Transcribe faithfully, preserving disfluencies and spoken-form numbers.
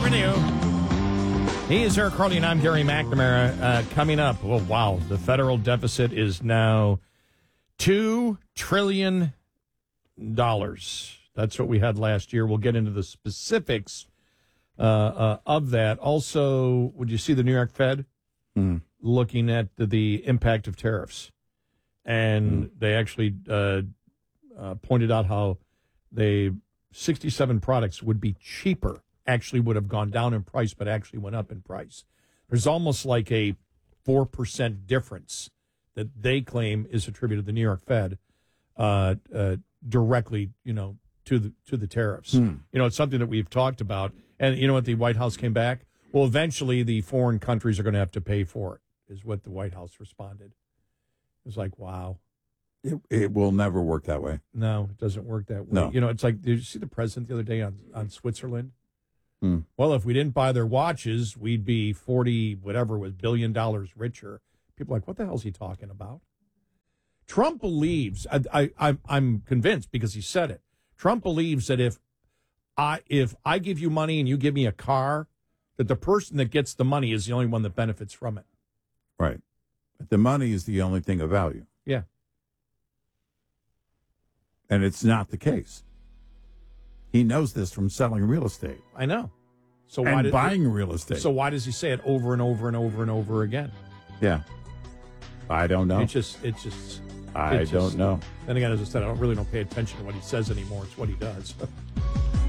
Never knew. He is Eric Carly, and I'm Gary McNamara. Uh, coming up, well, wow, the federal deficit is now two trillion dollars. That's what we had last year. We'll get into the specifics uh, uh, of that. Also, would you see the New York Fed Mm. looking at the, the impact of tariffs? And mm. they actually uh, uh, pointed out how they sixty-seven products would be cheaper, actually would have gone down in price, but actually went up in price. There's almost like a four percent difference that they claim is attributed to the New York Fed uh, uh, directly, you know, to the to the tariffs. Hmm. You know, it's something that we've talked about. And you know what the White House came back? Well, eventually the foreign countries are going to have to pay for it, is what the White House responded. It was like, wow. It, it will never work that way. No, it doesn't work that way. No. You know, it's like, did you see the president the other day on, on Switzerland? Hmm. Well, if we didn't buy their watches, we'd be forty, whatever, was billion dollars richer. People are like, what the hell is he talking about? Trump believes, I, I, I'm, I'm convinced because he said it. Trump believes that if I, if I give you money and you give me a car, that the person that gets the money is the only one that benefits from it. Right. But the money is the only thing of value. Yeah. And it's not the case. He knows this from selling real estate. I know. So and why did, buying real estate. So why does he say it over and over and over and over again? Yeah. I don't know. It's just, it's just. I it's don't just, know. Then again, as I said, I don't really don't pay attention to what he says anymore. It's what he does.